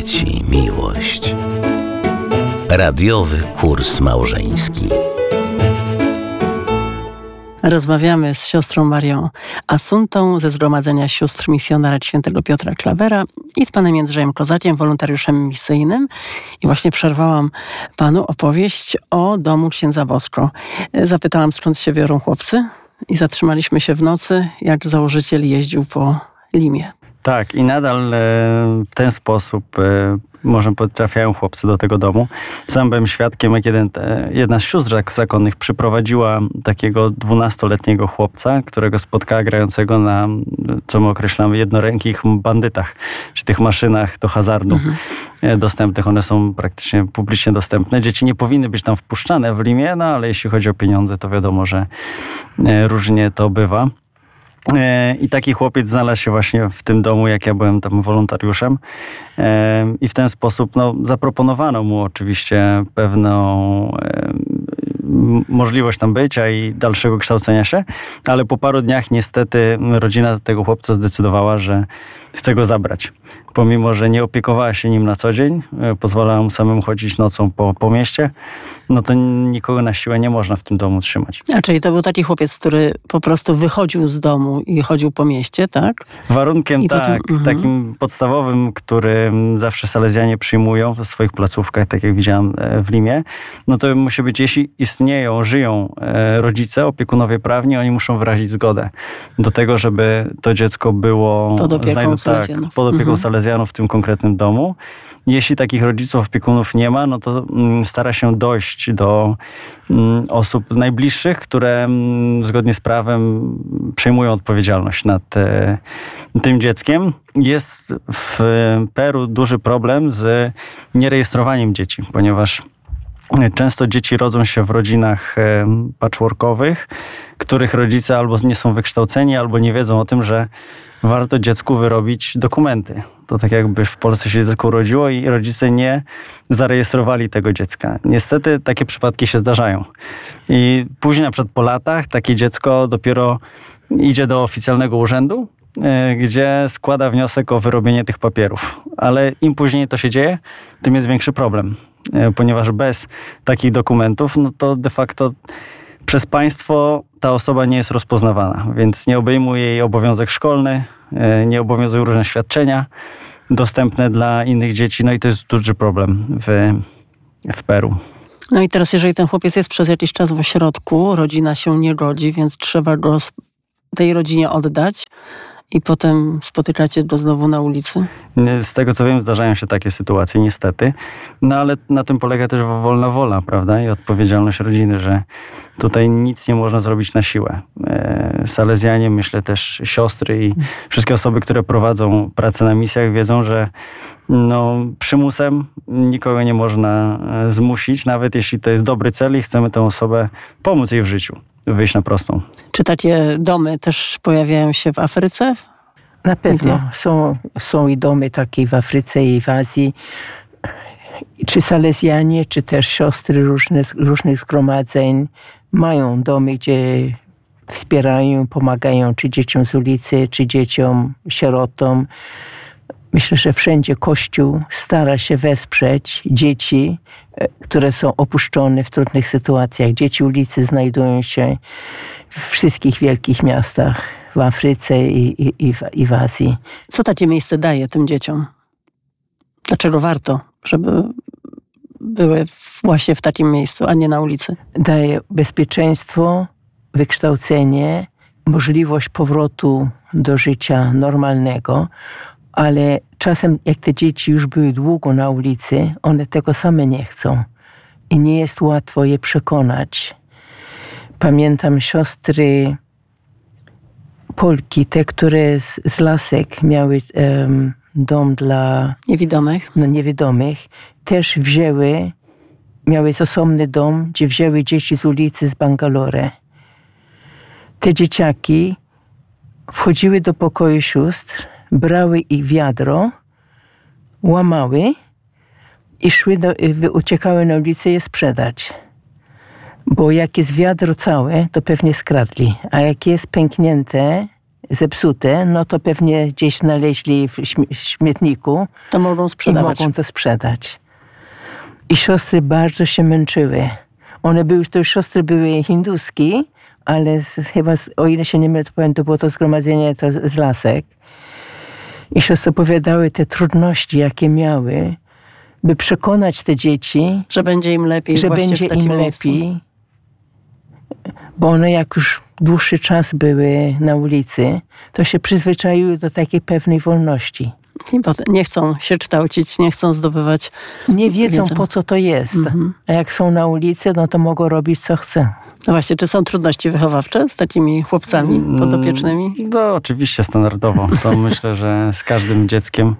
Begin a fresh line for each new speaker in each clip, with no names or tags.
dzieci miłość. Radiowy kurs małżeński.
Rozmawiamy z siostrą Marią Asuntą ze Zgromadzenia Sióstr Misjonarat Świętego Piotra Klawera i z panem Jędrzejem Kozakiem, wolontariuszem misyjnym. I właśnie przerwałam panu opowieść o domu księdza Bosko. Zapytałam, skąd się biorą chłopcy i zatrzymaliśmy się w nocy, jak założyciel jeździł po Limie.
Tak, i nadal w ten sposób może trafiają chłopcy do tego domu. Sam byłem świadkiem, jak jedna z sióstr zakonnych przyprowadziła takiego 12-letniego chłopca, którego spotkała grającego na, co my określamy, jednorękich bandytach, czy tych maszynach do hazardu dostępnych. One są praktycznie publicznie dostępne. Dzieci nie powinny być tam wpuszczane w Limie, no ale jeśli chodzi o pieniądze, to wiadomo, że różnie to bywa. I taki chłopiec znalazł się właśnie w tym domu, jak ja byłem tam wolontariuszem. I w ten sposób zaproponowano mu oczywiście pewną możliwość tam bycia i dalszego kształcenia się, ale po paru dniach niestety rodzina tego chłopca zdecydowała, że chce go zabrać. Pomimo, że nie opiekowała się nim na co dzień, pozwalała mu samemu chodzić nocą po mieście, no to nikogo na siłę nie można w tym domu trzymać.
A czyli to był taki chłopiec, który po prostu wychodził z domu i chodził po mieście, tak?
Warunkiem
I
takim podstawowym, który zawsze salezjanie przyjmują w swoich placówkach, tak jak widziałem w Limie, no to musi być, jeśli żyją rodzice, opiekunowie prawni, oni muszą wyrazić zgodę do tego, żeby to dziecko było pod opieką salezjanów w tym konkretnym domu. Jeśli takich rodziców, opiekunów nie ma, no to stara się dojść do osób najbliższych, które zgodnie z prawem przejmują odpowiedzialność nad tym dzieckiem. Jest w Peru duży problem z nierejestrowaniem dzieci, ponieważ często dzieci rodzą się w rodzinach patchworkowych, których rodzice albo nie są wykształceni, albo nie wiedzą o tym, że warto dziecku wyrobić dokumenty. To tak jakby w Polsce się dziecko urodziło i rodzice nie zarejestrowali tego dziecka. Niestety takie przypadki się zdarzają. I później na przykład po latach takie dziecko dopiero idzie do oficjalnego urzędu, gdzie składa wniosek o wyrobienie tych papierów. Ale im później to się dzieje, tym jest większy problem. Ponieważ bez takich dokumentów, no to de facto przez państwo ta osoba nie jest rozpoznawana, więc nie obejmuje jej obowiązek szkolny, nie obowiązują różne świadczenia dostępne dla innych dzieci, no i to jest duży problem w Peru.
No i teraz, jeżeli ten chłopiec jest przez jakiś czas w ośrodku, rodzina się nie godzi, więc trzeba go tej rodzinie oddać i potem spotykacie go znowu na ulicy?
Z tego co wiem, zdarzają się takie sytuacje, niestety. No ale na tym polega też wolna wola, prawda? I odpowiedzialność rodziny, że tutaj nic nie można zrobić na siłę. Salezjanie, myślę też siostry i wszystkie osoby, które prowadzą pracę na misjach, wiedzą, że przymusem nikogo nie można zmusić, nawet jeśli to jest dobry cel i chcemy tę osobę pomóc jej w życiu, wyjść na prostą.
Czy takie domy też pojawiają się w Afryce?
Na pewno. Są i domy takie w Afryce i w Azji. Czy salezjanie, czy też siostry różnych zgromadzeń mają domy, gdzie wspierają, pomagają czy dzieciom z ulicy, czy dzieciom, sierotom. Myślę, że wszędzie Kościół stara się wesprzeć dzieci, które są opuszczone w trudnych sytuacjach. Dzieci ulicy znajdują się w wszystkich wielkich miastach w Afryce i w Azji.
Co takie miejsce daje tym dzieciom? Dlaczego warto, żeby były właśnie w takim miejscu, a nie na ulicy?
Daje bezpieczeństwo, wykształcenie, możliwość powrotu do życia normalnego, ale czasem jak te dzieci już były długo na ulicy, one tego same nie chcą i nie jest łatwo je przekonać. Pamiętam siostry Polki, te, które z lasek miały dom dla niewidomych, też miały osobny dom, gdzie wzięły dzieci z ulicy z Bangalore. Te dzieciaki wchodziły do pokoju sióstr, brały ich wiadro, łamały i uciekały na ulicę je sprzedać. Bo jak jest wiadro całe, to pewnie skradli. A jak jest pęknięte, zepsute, no to pewnie gdzieś znaleźli w śmietniku.
To mogą sprzedawać.
I mogą to sprzedać. I siostry bardzo się męczyły. Siostry były hinduskie, ale chyba, o ile się nie mylę, to powiem, to było to zgromadzenie z lasek. I siostry opowiadały te trudności, jakie miały, by przekonać te dzieci,
że będzie im lepiej.
Że będzie im lepiej. Bo one jak już dłuższy czas były na ulicy, to się przyzwyczaiły do takiej pewnej wolności.
Nie chcą się kształcić, nie chcą zdobywać.
Nie wiedzą, po co to jest. A jak są na ulicy, no to mogą robić, co chcą.
No właśnie, czy są trudności wychowawcze z takimi chłopcami podopiecznymi?
No oczywiście standardowo. To myślę, że z każdym dzieckiem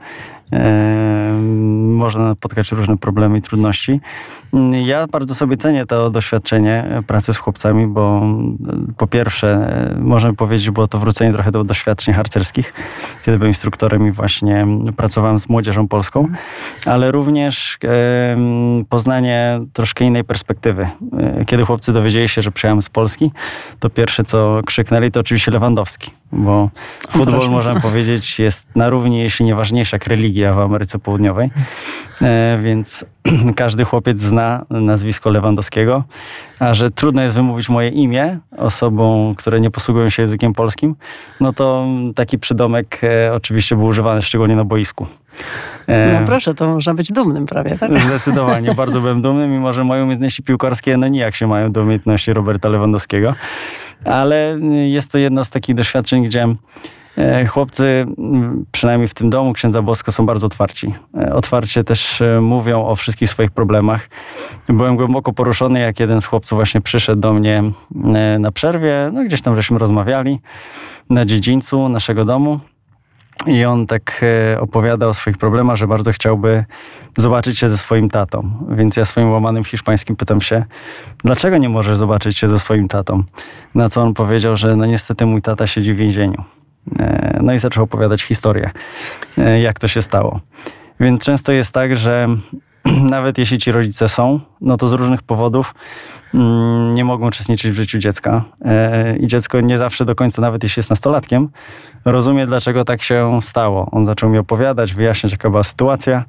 można napotkać różne problemy i trudności. Ja bardzo sobie cenię to doświadczenie pracy z chłopcami, bo po pierwsze, można powiedzieć, było to wrócenie trochę do doświadczeń harcerskich, kiedy byłem instruktorem i właśnie pracowałem z młodzieżą polską, ale również poznanie troszkę innej perspektywy. Kiedy chłopcy dowiedzieli się, że przyjechałem z Polski, to pierwsze, co krzyknęli, to oczywiście Lewandowski, bo futbol, można powiedzieć, jest na równi, jeśli nie ważniejsza, jak religia w Ameryce Południowej. Więc każdy chłopiec zna nazwisko Lewandowskiego, a że trudno jest wymówić moje imię osobom, które nie posługują się językiem polskim, no to taki przydomek oczywiście był używany szczególnie na boisku.
No proszę, to można być dumnym prawie, tak?
Zdecydowanie, bardzo byłem dumny, mimo że moje umiejętności piłkarskie no nijak się mają do umiejętności Roberta Lewandowskiego, ale jest to jedno z takich doświadczeń, gdzie chłopcy, przynajmniej w tym domu księdza Bosko, są bardzo otwarci. Otwarcie też mówią o wszystkich swoich problemach. Byłem głęboko poruszony, jak jeden z chłopców właśnie przyszedł do mnie na przerwie. No gdzieś tam żeśmy rozmawiali na dziedzińcu naszego domu. I on tak opowiada o swoich problemach, że bardzo chciałby zobaczyć się ze swoim tatą. Więc ja swoim łamanym hiszpańskim pytam się, dlaczego nie możesz zobaczyć się ze swoim tatą? Na co on powiedział, że no niestety mój tata siedzi w więzieniu. No i zaczął opowiadać historię, jak to się stało. Więc często jest tak, że nawet jeśli ci rodzice są, no to z różnych powodów nie mogą uczestniczyć w życiu dziecka. I dziecko nie zawsze do końca, nawet jeśli jest nastolatkiem, rozumie, dlaczego tak się stało. On zaczął mi opowiadać, wyjaśniać, jaka była sytuacja.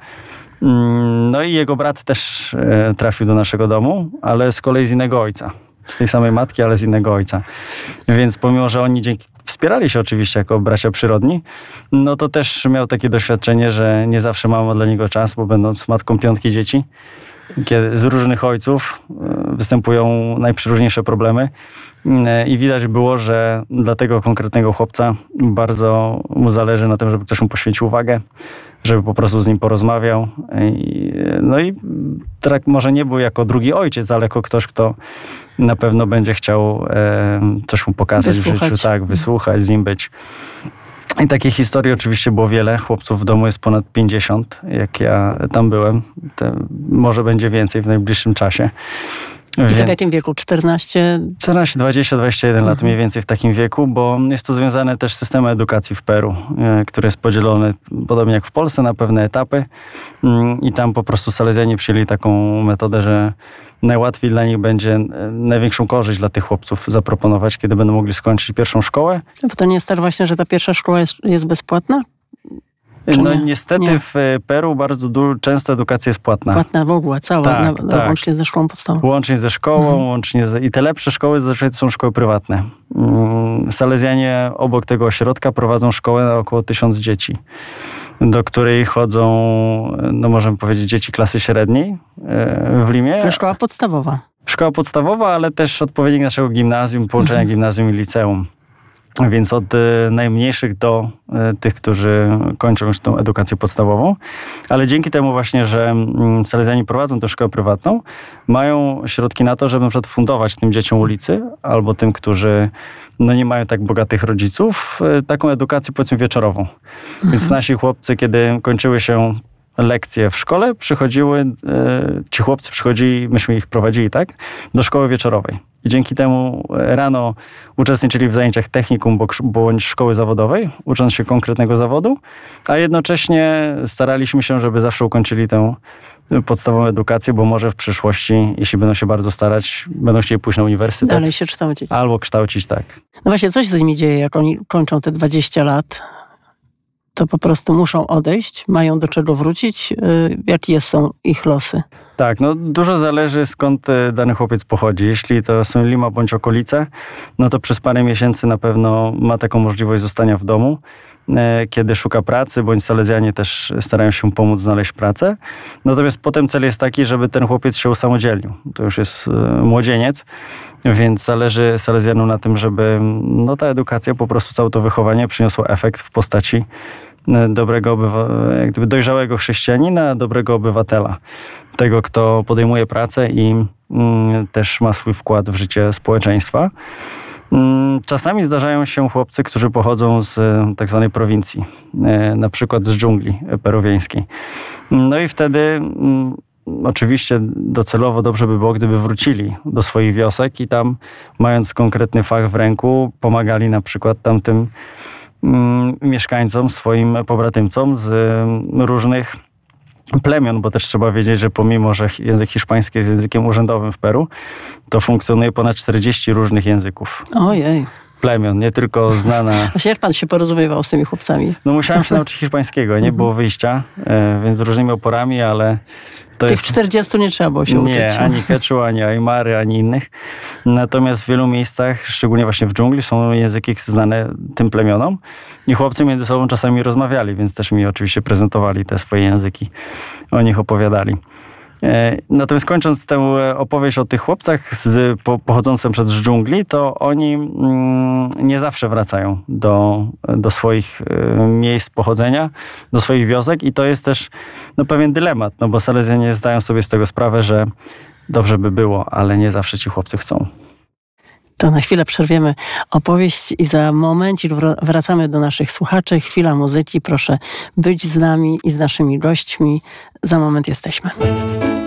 No i jego brat też trafił do naszego domu, ale z kolei z innego ojca. Z tej samej matki, ale z innego ojca. Więc pomimo, że oni wspierali się oczywiście jako bracia przyrodni, no to też miał takie doświadczenie, że nie zawsze mama dla niego czas, bo będąc matką 5 dzieci, kiedy z różnych ojców występują najprzeróżniejsze problemy i widać było, że dla tego konkretnego chłopca bardzo mu zależy na tym, żeby ktoś mu poświęcił uwagę, żeby po prostu z nim porozmawiał. No i tak może nie był jako drugi ojciec, ale jako ktoś, kto na pewno będzie chciał coś mu pokazać w życiu, tak, wysłuchać, z nim być. I takich historii oczywiście było wiele. Chłopców w domu jest ponad 50, jak ja tam byłem. Może będzie więcej w najbliższym czasie.
I to w jakim wieku? 14?
14, 20, 21 lat mniej więcej w takim wieku, bo jest to związane też z systemem edukacji w Peru, który jest podzielony, podobnie jak w Polsce, na pewne etapy. I tam po prostu Salezjanie przyjęli taką metodę, że najłatwiej dla nich będzie największą korzyść dla tych chłopców zaproponować, kiedy będą mogli skończyć pierwszą szkołę.
No bo to nie jest tak właśnie, że ta pierwsza szkoła jest bezpłatna?
No niestety w Peru bardzo często edukacja jest płatna.
Płatna w ogóle, cała,
tak.
łącznie ze szkołą podstawową.
Łącznie ze szkołą, i te lepsze szkoły zazwyczaj to są szkoły prywatne. Salezjanie obok tego ośrodka prowadzą szkołę na około 1000 dzieci, do której chodzą, no możemy powiedzieć, dzieci klasy średniej w Limie.
To szkoła podstawowa.
Szkoła podstawowa, ale też odpowiednik naszego gimnazjum, połączenia gimnazjum i liceum. Więc od najmniejszych do tych, którzy kończą już tą edukację podstawową. Ale dzięki temu właśnie, że Salezjanie prowadzą tę szkołę prywatną, mają środki na to, żeby na przykład fundować tym dzieciom ulicy albo tym, którzy no nie mają tak bogatych rodziców, taką edukację powiedzmy wieczorową. Więc nasi chłopcy, kiedy kończyły się lekcje w szkole, ci chłopcy przychodzili, myśmy ich prowadzili, tak, do szkoły wieczorowej. I dzięki temu rano uczestniczyli w zajęciach technikum bądź szkoły zawodowej, ucząc się konkretnego zawodu, a jednocześnie staraliśmy się, żeby zawsze ukończyli tę podstawową edukację, bo może w przyszłości, jeśli będą się bardzo starać, będą chcieli pójść na uniwersytet.
Dalej się kształcić.
Albo kształcić, tak.
No właśnie, coś z nimi dzieje, jak oni kończą te 20 lat. To po prostu muszą odejść, mają do czego wrócić. Jakie są ich losy?
Tak, no dużo zależy, skąd dany chłopiec pochodzi. Jeśli to są Lima bądź okolice, no to przez parę miesięcy na pewno ma taką możliwość zostania w domu, kiedy szuka pracy, bądź Salezjanie też starają się pomóc znaleźć pracę. Natomiast potem cel jest taki, żeby ten chłopiec się usamodzielnił. To już jest młodzieniec, więc zależy Salezjanom na tym, żeby ta edukacja, po prostu całe to wychowanie przyniosło efekt w postaci dobrego, jak gdyby dojrzałego chrześcijanina, dobrego obywatela. Tego, kto podejmuje pracę i też ma swój wkład w życie społeczeństwa. Czasami zdarzają się chłopcy, którzy pochodzą z tak zwanej prowincji, na przykład z dżungli peruwiańskiej. No i wtedy oczywiście docelowo dobrze by było, gdyby wrócili do swoich wiosek i tam, mając konkretny fach w ręku, pomagali na przykład tamtym mieszkańcom, swoim pobratymcom z różnych plemion, bo też trzeba wiedzieć, że pomimo, że język hiszpański jest językiem urzędowym w Peru, to funkcjonuje ponad 40 różnych języków.
Ojej.
Plemion, nie tylko znana...
Właśnie jak pan się porozumiewał z tymi chłopcami?
No musiałem się nauczyć hiszpańskiego, nie było wyjścia, więc z różnymi oporami, ale to
Tych
jest...
40 nie trzeba było się uczyć.
Nie, ani Quechua, ani Aymary, ani innych. Natomiast w wielu miejscach, szczególnie właśnie w dżungli, są języki znane tym plemionom i chłopcy między sobą czasami rozmawiali, więc też mi oczywiście prezentowali te swoje języki, o nich opowiadali. Natomiast kończąc tę opowieść o tych chłopcach pochodzących przed dżungli, to oni nie zawsze wracają do swoich miejsc pochodzenia, do swoich wiosek i to jest też pewien dylemat, bo Salezjanie zdają sobie z tego sprawę, że dobrze by było, ale nie zawsze ci chłopcy chcą.
To na chwilę przerwiemy opowieść i za momencik wracamy do naszych słuchaczy. Chwila muzyki, proszę być z nami i z naszymi gośćmi. Za moment jesteśmy.